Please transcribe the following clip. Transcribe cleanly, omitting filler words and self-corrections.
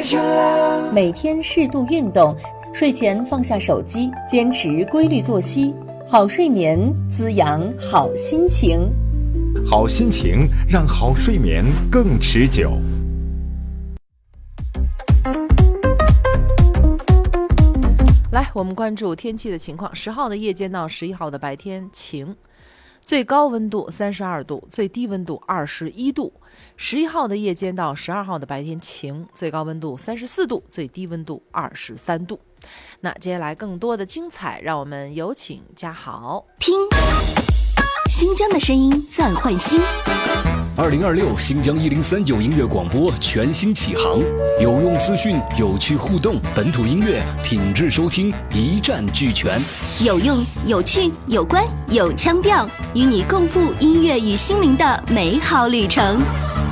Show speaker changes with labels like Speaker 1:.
Speaker 1: 每天适度运动，睡前放下手机，坚持规律作息，好睡眠滋养好心情。
Speaker 2: 好心情让好睡眠更持久。
Speaker 3: 来，我们关注天气的情况。10号的夜间到11号的白天晴，最高温度32度，最低温度21度。11号的夜间到12号的白天晴，最高温度34度，最低温度23度。那接下来更多的精彩，让我们有请嘉豪。
Speaker 4: 听新疆的声音暂换新
Speaker 5: 2026新疆1039音乐广播全新启航，有用资讯，有趣互动，本土音乐品质收听一站俱全，
Speaker 4: 有用、有趣、有关、有腔调，与你共赴音乐与心灵的美好旅程。